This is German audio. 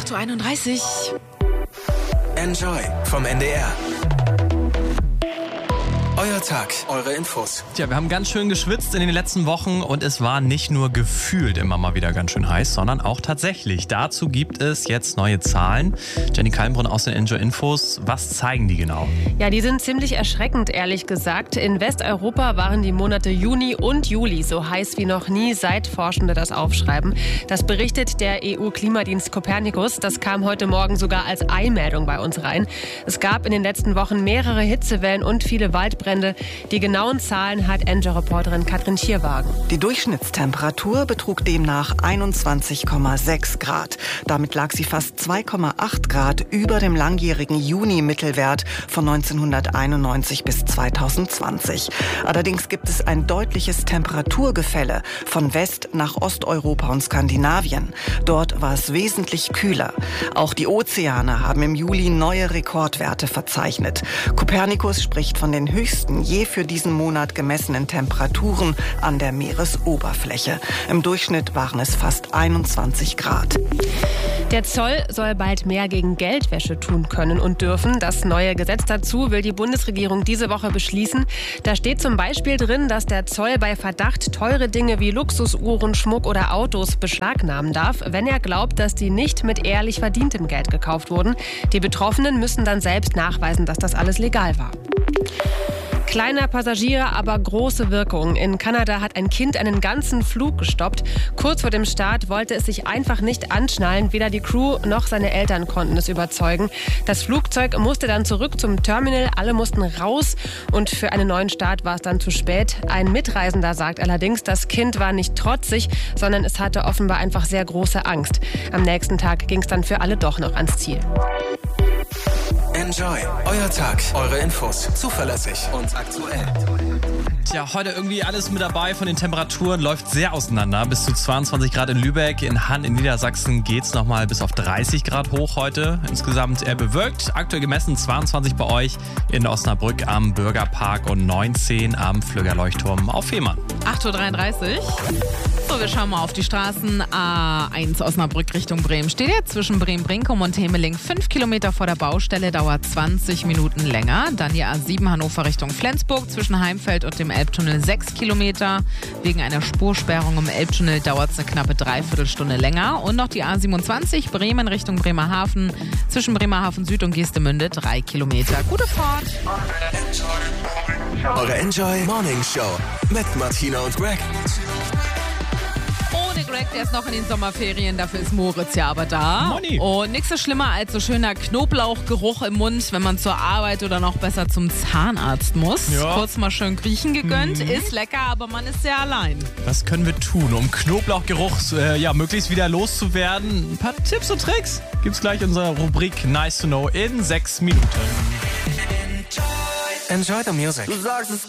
8.31 Uhr. Enjoy vom NDR. Euer Tag, eure Infos. Tja, wir haben ganz schön geschwitzt in den letzten Wochen und es war nicht nur gefühlt immer mal wieder ganz schön heiß, sondern auch tatsächlich. Dazu gibt es jetzt neue Zahlen. Jenny Kallenbrunn aus den Enjoy Infos. Was zeigen die genau? Ja, die sind ziemlich erschreckend, ehrlich gesagt. In Westeuropa waren die Monate Juni und Juli so heiß wie noch nie, seit Forschende das aufschreiben. Das berichtet der EU-Klimadienst Copernicus. Das kam heute Morgen sogar als Eilmeldung bei uns rein. Es gab in den letzten Wochen mehrere Hitzewellen und viele Waldbrände. Die genauen Zahlen hat Enjoy-Reporterin Katrin Schierwagen. Die Durchschnittstemperatur betrug demnach 21,6 Grad. Damit lag sie fast 2,8 Grad über dem langjährigen Juni-Mittelwert von 1991 bis 2020. Allerdings gibt es ein deutliches Temperaturgefälle von West- nach Osteuropa und Skandinavien. Dort war es wesentlich kühler. Auch die Ozeane haben im Juli neue Rekordwerte verzeichnet. Copernicus spricht von den höchsten je für diesen Monat gemessenen Temperaturen an der Meeresoberfläche. Im Durchschnitt waren es fast 21 Grad. Der Zoll soll bald mehr gegen Geldwäsche tun können und dürfen. Das neue Gesetz dazu will die Bundesregierung diese Woche beschließen. Da steht zum Beispiel drin, dass der Zoll bei Verdacht teure Dinge wie Luxusuhren, Schmuck oder Autos beschlagnahmen darf, wenn er glaubt, dass die nicht mit ehrlich verdientem Geld gekauft wurden. Die Betroffenen müssen dann selbst nachweisen, dass das alles legal war. Kleiner Passagier, aber große Wirkung. In Kanada hat ein Kind einen ganzen Flug gestoppt. Kurz vor dem Start wollte es sich einfach nicht anschnallen. Weder die Crew noch seine Eltern konnten es überzeugen. Das Flugzeug musste dann zurück zum Terminal. Alle mussten raus und für einen neuen Start war es dann zu spät. Ein Mitreisender sagt allerdings, das Kind war nicht trotzig, sondern es hatte offenbar einfach sehr große Angst. Am nächsten Tag ging es dann für alle doch noch ans Ziel. Enjoy, euer Tag, eure Infos, zuverlässig und aktuell. Tja, heute irgendwie alles mit dabei von den Temperaturen, läuft sehr auseinander. Bis zu 22 Grad in Lübeck, in Hann in Niedersachsen geht's nochmal bis auf 30 Grad hoch heute. Insgesamt eher bewölkt, aktuell gemessen 22 bei euch in Osnabrück am Bürgerpark und 19 am Flöger-Leuchtturm auf Fehmarn. 8.33 Uhr. So, wir schauen mal auf die Straßen. A1 Osnabrück Richtung Bremen steht jetzt zwischen Bremen-Brinkum und Hemeling 5 Kilometer vor der Baustelle, dauert 20 Minuten länger. Dann die A7 Hannover Richtung Flensburg zwischen Heimfeld und dem Elbtunnel 6 Kilometer. Wegen einer Spursperrung im Elbtunnel dauert es eine knappe Dreiviertelstunde länger. Und noch die A27 Bremen Richtung Bremerhaven zwischen Bremerhaven Süd und Geestemünde 3 Kilometer. Gute Fahrt! Eure Enjoy Morning Show mit Martina und Greg. Ohne Greg, der ist noch in den Sommerferien, dafür ist Moritz ja aber da. Moni. Und nichts ist schlimmer als so schöner Knoblauchgeruch im Mund, wenn man zur Arbeit oder noch besser zum Zahnarzt muss. Ja. Kurz mal schön kriechen gegönnt, ist lecker, aber man ist sehr allein. Was können wir tun, um Knoblauchgeruch möglichst wieder loszuwerden? Ein paar Tipps und Tricks gibt's gleich in unserer Rubrik Nice to Know in 6 Minuten. Enjoy the music. Du sagst, es